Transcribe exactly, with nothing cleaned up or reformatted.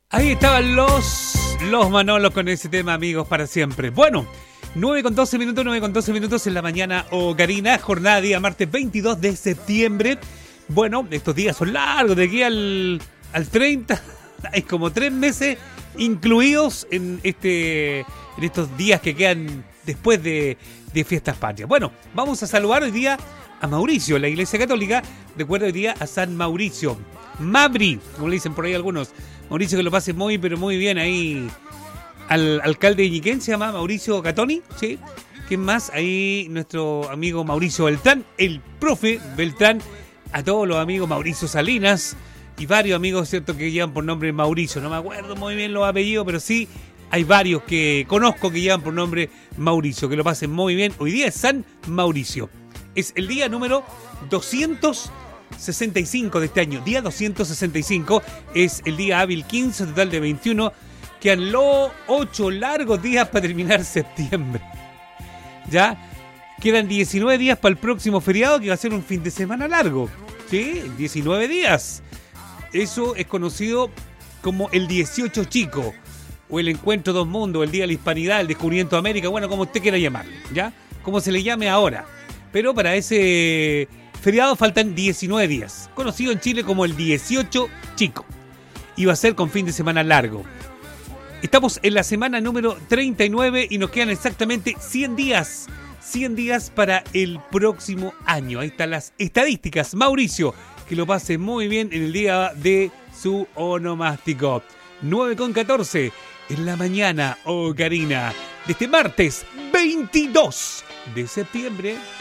Ahí estaban los, los Manolos con ese tema, amigos, para siempre. Bueno, nueve con doce minutos, nueve con doce minutos en la mañana ocarina, jornada día martes veintidós de septiembre. Bueno, estos días son largos, de aquí al, al treinta, hay como tres meses incluidos en, este, en estos días que quedan después de, de fiestas patrias. Bueno, vamos a saludar hoy día a Mauricio, la Iglesia Católica. Recuerda hoy día a San Mauricio, Mabri, como le dicen por ahí algunos. Mauricio, que lo pase muy, pero muy bien ahí. Al alcalde de Ñiquén se llama Mauricio Catoni, ¿sí? ¿Quién más? Ahí nuestro amigo Mauricio Beltrán, el profe Beltrán, a todos los amigos Mauricio Salinas y varios amigos, ¿cierto?, que llevan por nombre Mauricio. No me acuerdo muy bien los apellidos, pero sí hay varios que conozco que llevan por nombre Mauricio. Que lo pasen muy bien. Hoy día es San Mauricio. Es el día número doscientos sesenta y cinco de este año. Día doscientos sesenta y cinco. Es el día hábil quince, total de veintiuno. Quedan los ocho largos días para terminar septiembre. Ya quedan diecinueve días para el próximo feriado, que va a ser un fin de semana largo. ¿Sí? diecinueve días. Eso es conocido como el dieciocho chico, o el Encuentro Dos Mundos, el Día de la Hispanidad, el Descubrimiento de América, bueno, como usted quiera llamarle, ¿ya? Como se le llame ahora. Pero para ese feriado faltan diecinueve días, conocido en Chile como el dieciocho chico. Y va a ser con fin de semana largo. Estamos en la semana número treinta y nueve y nos quedan exactamente cien días. cien días para el próximo año. Ahí están las estadísticas. Mauricio, que lo pase muy bien en el día de su onomástico. nueve con catorce en la mañana ocarina de este martes veintidós de septiembre.